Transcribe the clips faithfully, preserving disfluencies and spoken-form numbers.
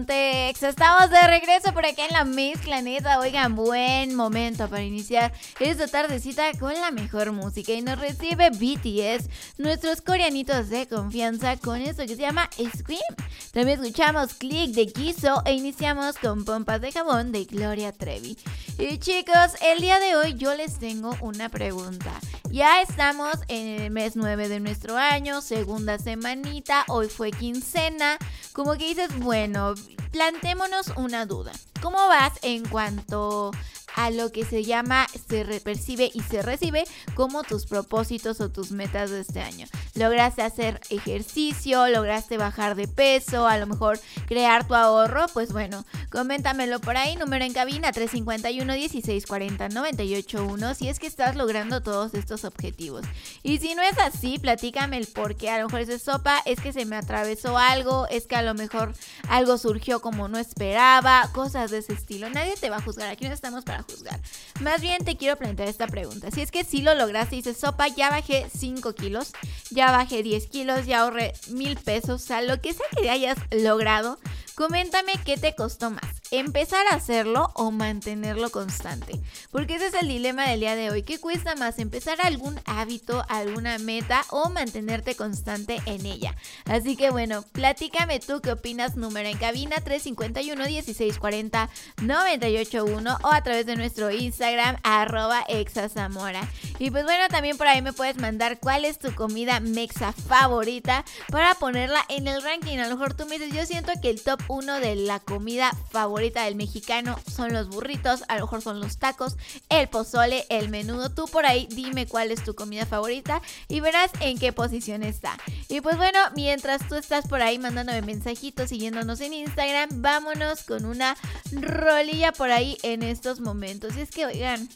Pontex. Estamos de regreso por acá en la mezcla, neta. Oigan, buen momento para iniciar esta tardecita con la mejor música. Y nos recibe B T S, nuestros coreanitos de confianza, con esto que se llama Scream. También escuchamos Click de Gizo e iniciamos con Pompas de Jabón de Gloria Trevi. Y chicos, el día de hoy yo les tengo una pregunta. Ya estamos en el mes nueve de nuestro año, segunda semanita, hoy fue quincena. Como que dices, bueno, plantémonos una duda. ¿Cómo vas en cuanto a lo que se llama, se re- percibe y se recibe como tus propósitos o tus metas de este año? ¿Lograste hacer ejercicio? ¿Lograste bajar de peso? A lo mejor crear tu ahorro. Pues bueno, coméntamelo por ahí. Número en cabina tres cinco uno, dieciséis cuarenta, noventa y ocho uno. Si es que estás logrando todos estos objetivos. Y si no es así, platícame el por qué. A lo mejor es de sopa, es que se me atravesó algo, es que a lo mejor algo surgió como no esperaba, cosas de ese estilo. Nadie te va a juzgar, aquí no estamos para juzgar. Más bien te quiero plantear esta pregunta. Si es que sí lo lograste y dices, sopa, ya bajé cinco kilos, ya bajé diez kilos, ya ahorré mil pesos, o sea, lo que sea que hayas logrado, coméntame qué te costó más, empezar a hacerlo o mantenerlo constante. Porque ese es el dilema del día de hoy. ¿Qué cuesta más, empezar algún hábito, alguna meta o mantenerte constante en ella? Así que bueno, platícame tú qué opinas. Número en cabina tres cinco uno, dieciséis cuarenta, noventa y ocho uno o a través de nuestro Instagram arroba exazamora. Y pues bueno, también por ahí me puedes mandar cuál es tu comida mexa favorita para ponerla en el ranking. A lo mejor tú me dices, yo siento que el top uno de la comida favorita del mexicano son los burritos, a lo mejor son los tacos, el pozole, el menudo. Tú por ahí dime cuál es tu comida favorita y verás en qué posición está. Y pues bueno, mientras tú estás por ahí mandándome mensajitos, siguiéndonos en Instagram, vámonos con una rolilla por ahí en estos momentos. Y es que oigan,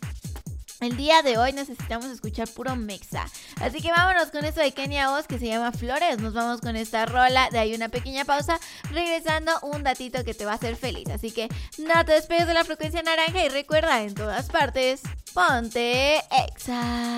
el día de hoy necesitamos escuchar puro mexa. Así que vámonos con esto de Kenia Oz que se llama Flores. Nos vamos con esta rola. De ahí una pequeña pausa. Regresando, un datito que te va a hacer feliz. Así que no te despegues de la frecuencia naranja. Y recuerda, en todas partes, ponte Exa.